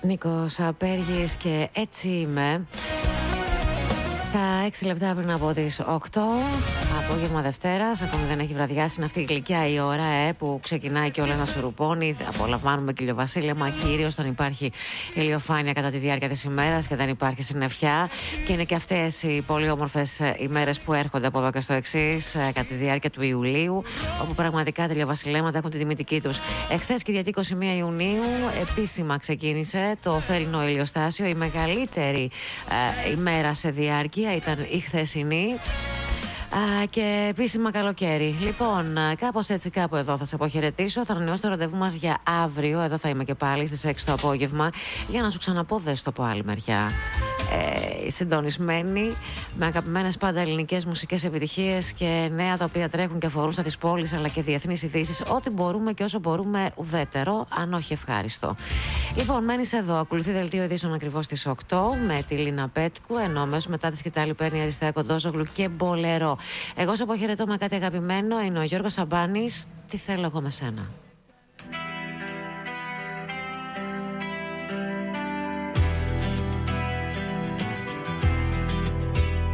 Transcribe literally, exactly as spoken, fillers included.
Νίκος Απέργης και έτσι είμαι. Στα έξι λεπτά πριν από τις οκτώ, απόγευμα Δευτέρας, ακόμη δεν έχει βραδιάσει, είναι αυτή η γλυκιά η ώρα ε, που ξεκινάει και όλα να σουρουπώνει. Απολαμβάνουμε και ηλιοβασίλεμα, κυρίως όταν υπάρχει ηλιοφάνεια κατά τη διάρκεια της ημέρας και δεν υπάρχει συννεφιά. Και είναι και αυτές οι πολύ όμορφες ημέρες που έρχονται από εδώ και στο εξής, κατά τη διάρκεια του Ιουλίου, όπου πραγματικά τα ηλιοβασιλέματα έχουν τη τιμητική τους. Εχθές, Κυριακή είκοσι μία Ιουνίου, επίσημα ξεκίνησε το θερινό ηλιοστάσιο. Η μεγαλύτερη ε, ημέρα σε διάρκεια ήταν η χθεσινή. Α, και επίσημα καλοκαίρι. Λοιπόν, κάπως έτσι, κάπου εδώ θα σε αποχαιρετήσω. Θα ανανεώσω το ραντεβού μας για αύριο. Εδώ θα είμαι και πάλι στις έξι το απόγευμα για να σου ξαναπώ δες το από άλλη μεριά. Ε, συντονισμένοι με αγαπημένες πάντα ελληνικές μουσικές επιτυχίες και νέα τα οποία τρέχουν και αφορούν στα της πόλης αλλά και διεθνείς ειδήσεις. Ό,τι μπορούμε και όσο μπορούμε ουδέτερο, αν όχι ευχάριστο. Λοιπόν, μένεις εδώ. Ακολουθεί δελτίο ειδήσεων ακριβώς στις οκτώ με τη Λίνα Πέτκου. Ενώ αμέσως μετά τη σκητάλη παίρνει Αριστεία Κοντόζογλου και Μπολερό. Εγώ σε αποχαιρετώ με κάτι αγαπημένο. Είναι ο Γιώργος Σαμπάνης. Τι θέλω εγώ με σένα.